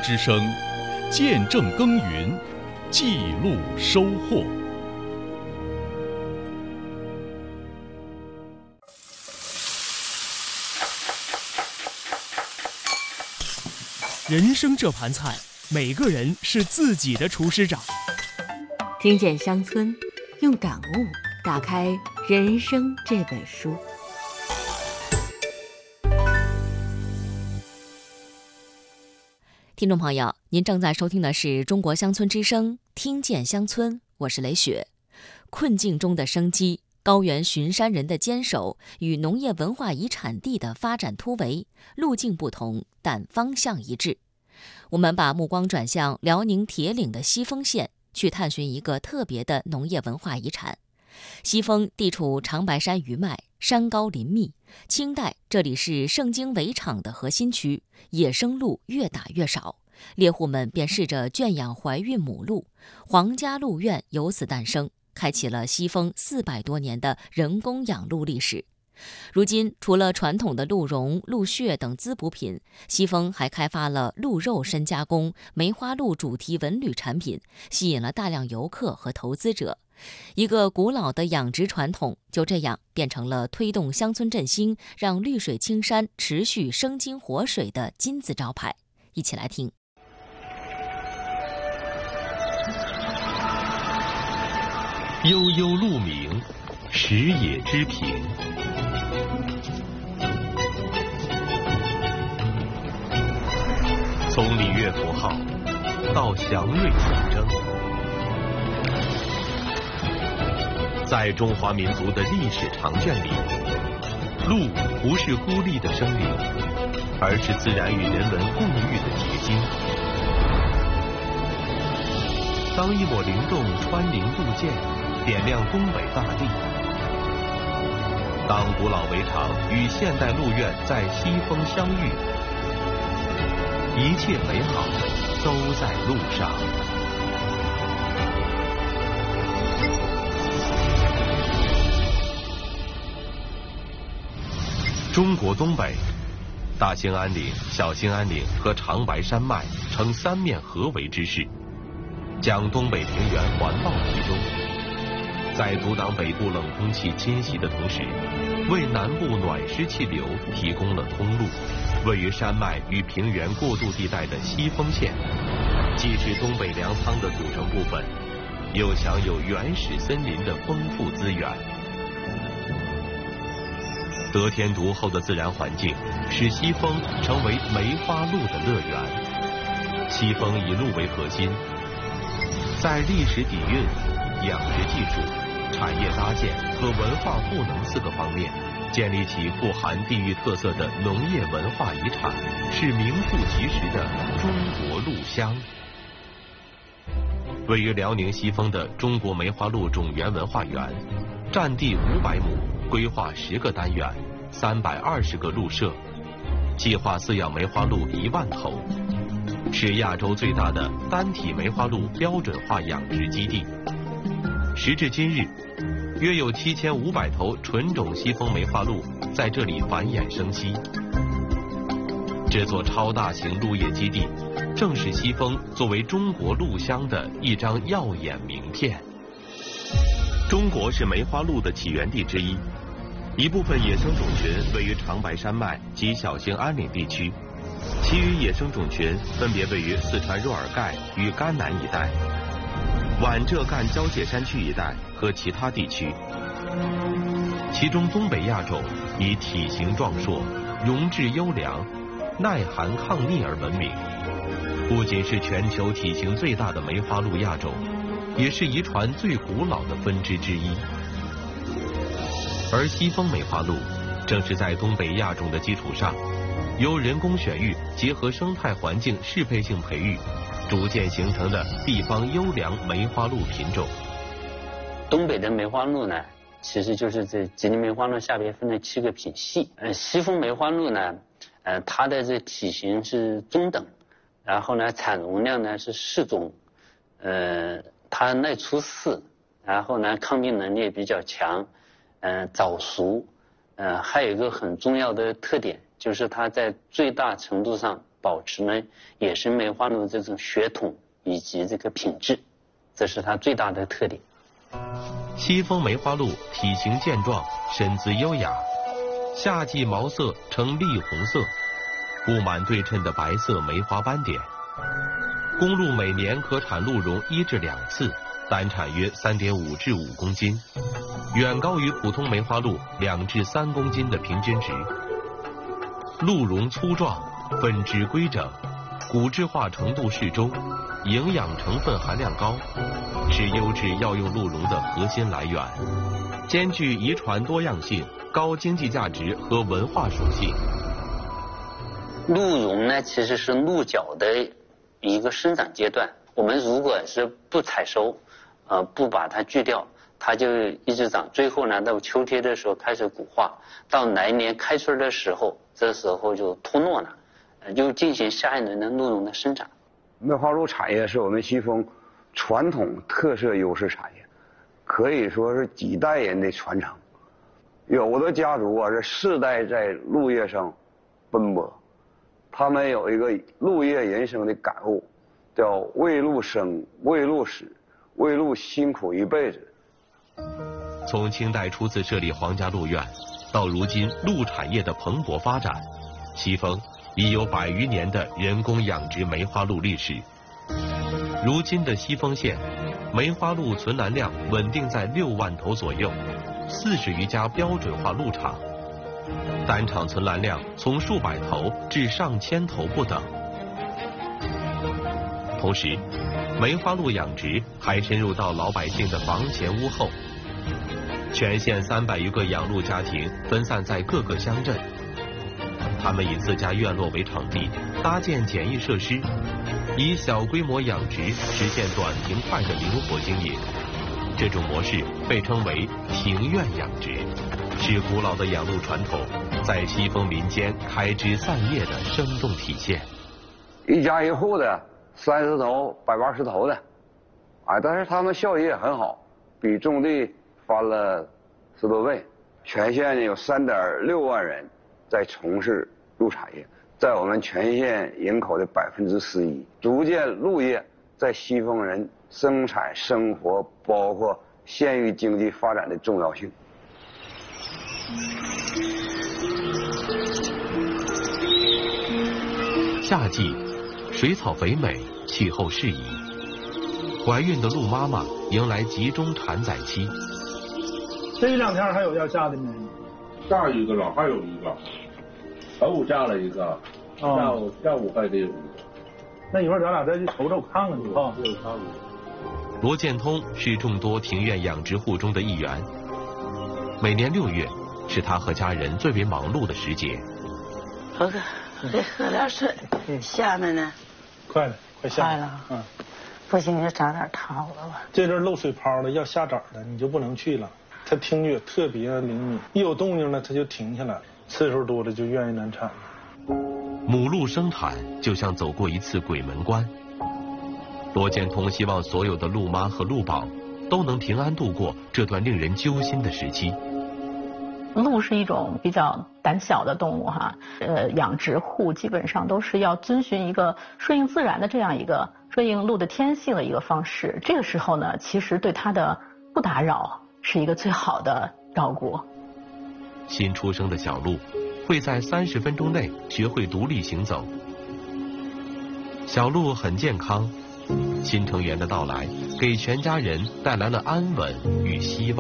之声，见证耕耘，记录收获。 人生这盘菜，每个人是自己的厨师长。 听见乡村，用感悟打开人生这本书。 听众朋友，您正在收听的是中国乡村之声，听见乡村，我是雷雪。困境中的生机，高原巡山人的坚守与农业文化遗产地的发展突围，路径不同，但方向一致。我们把目光转向辽宁铁岭的西丰县，去探寻一个特别的农业文化遗产。西丰地处长白山余脉，山高林密，清代这里是盛京围场的核心区，野生鹿越打越少，猎户们便试着圈养怀孕母鹿，皇家鹿苑由此诞生，开启了西丰400多年的人工养鹿历史。如今，除了传统的鹿茸、鹿血等滋补品，西丰还开发了鹿肉深加工、梅花鹿主题文旅产品，吸引了大量游客和投资者。一个古老的养殖传统就这样变成了推动乡村振兴、让绿水青山持续生金活水的金字招牌。一起来听。 悠悠鹿鸣，食野之苹。从礼乐符号到祥瑞象征，在中华民族的历史长卷里，鹿不是孤立的生灵，而是自然与人文共育的结晶。当一抹灵动穿林渡涧，点亮东北大地；当古老围场与现代鹿苑在西丰相遇，一切美好都在路上。中国东北，大兴安岭、小兴安岭和长白山脉呈三面合围之势，将东北平原环抱其中，在阻挡北部冷空气侵袭的同时，为南部暖湿气流提供了通路。位于山脉与平原过渡地带的西丰县，既是东北粮仓的组成部分，又享有原始森林的丰富资源。得天独厚的自然环境使西丰成为梅花鹿的乐园。西丰以鹿为核心，在历史底蕴、养殖技术、产业搭建和文化赋能4个方面，建立起富含地域特色的农业文化遗产，是名副其实的中国鹿乡。位于辽宁西丰的中国梅花鹿种源文化园，占地500亩，规划10个单元，320个鹿舍，计划饲养梅花鹿1万头，是亚洲最大的单体梅花鹿标准化养殖基地。时至今日，约有7500头纯种西丰梅花鹿在这里繁衍生息。这座超大型鹿业基地，正是西丰作为中国鹿乡的一张耀眼名片。中国是梅花鹿的起源地之一，一部分野生种群位于长白山脉及小兴安岭地区，其余野生种群分别位于四川若尔盖与甘南一带、皖浙赣交界山区一带和其他地区。其中东北亚种以体型壮硕、容质优良、耐寒抗逆而闻名，不仅是全球体型最大的梅花鹿亚种，也是遗传最古老的分支之一。而西丰梅花鹿正是在东北亚种的基础上，由人工选育结合生态环境适配性培育，逐渐形成的地方优良梅花鹿品种。 东北的梅花鹿呢，其实就是这吉林梅花鹿下边分了7个品系。西丰梅花鹿呢，它的这体型是中等，然后呢产容量呢是适中，它耐出饲，然后呢抗病能力也比较强，早熟，还有一个很重要的特点，就是它在最大程度上保持呢野生梅花鹿这种血统以及这个品质，这是它最大的特点。 西风梅花鹿体型健壮，身姿优雅，夏季毛色呈栗红色，布满对称的白色梅花斑点。公鹿每年可产鹿茸1至2次，单产约3.5至5公斤，远高于普通梅花鹿2至3公斤的平均值。鹿茸粗壮，分支规整，骨质化程度适中，营养成分含量高，是优质药用鹿茸的核心来源，兼具遗传多样性、高经济价值和文化属性。 鹿茸呢，其实是鹿角的一个生长阶段，我们如果是不采收，不把它锯掉，它就一直长，最后呢到秋天的时候开始骨化，到来年开春的时候，这时候就脱落了，就进行下一轮的鹿茸的生长。 梅花鹿产业是我们西丰传统特色优势产业，可以说是几代人的传承。有的家族啊是4代在鹿业上奔波，他们有一个鹿业人生的感悟，叫为鹿生，为鹿死，为鹿辛苦一辈子。 从清代初次设立皇家鹿苑，到如今鹿产业的蓬勃发展，西丰已有100余年的人工养殖梅花鹿历史。如今的西丰县，梅花鹿存栏量稳定在6万头左右，40余家标准化鹿场，单场存栏量从数百头至上千头不等。同时，梅花鹿养殖还深入到老百姓的房前屋后。全县300余个养鹿家庭分散在各个乡镇，他们以自家院落为场地，搭建简易设施，以小规模养殖实现短平快的灵活经营。这种模式被称为庭院养殖，是古老的养鹿传统在西丰民间开枝散叶的生动体现。 一家一户的30头、180头的，但是他们效益也很好，比种地翻了10多倍。全县呢有3.6万人在从事鹿产业，在我们全县人口的11%，逐渐鹿业在西丰人生产生活包括县域经济发展的重要性。 夏季水草肥美，气候适宜，怀孕的鹿妈妈迎来集中产崽期。 这1、2天还有要嫁的呢？ 嫁一个了，还有一个，上午嫁了一个，下午还得有一个。 那一会儿咱俩再去瞅瞅看看去啊。 罗建通是众多庭院养殖户中的一员，每年6月是他和家人最为忙碌的时节。 喝点水，下面呢？ 快了，快下来了。不行就找点桃子吧。 这阵漏水泡了，要下崽的你就不能去了。它听觉特别灵敏，一有动静呢，它就停下来了。次数多了就愿意难产了。 母鹿生产就像走过一次鬼门关。罗建通希望所有的鹿妈和鹿宝都能平安度过这段令人揪心的时期。 鹿是一种比较胆小的动物哈，养殖户基本上都是要遵循一个顺应自然的这样一个顺应鹿的天性的一个方式。这个时候呢，其实对它的不打扰是一个最好的照顾。 新出生的小鹿会在30分钟内学会独立行走。小鹿很健康，新成员的到来给全家人带来了安稳与希望。